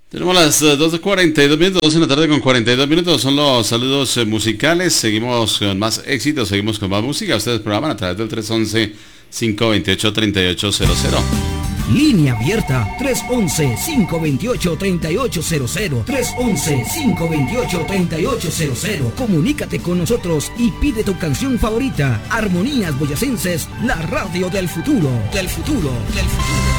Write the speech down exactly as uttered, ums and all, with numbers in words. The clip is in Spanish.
Tenemos las eh, dos cuarenta y dos minutos, dos en la tarde con cuarenta y dos minutos, son los saludos eh, musicales, seguimos con más éxitos, seguimos con más música, ustedes programan a través del tres once, cinco veintiocho, treinta y ocho cero cero. Línea abierta tres once, cinco veintiocho, treinta y ocho cero cero. tres once, cinco veintiocho, treinta y ocho cero cero. Comunícate con nosotros y pide tu canción favorita. Armonías Boyacenses, la radio del futuro, del futuro, del futuro.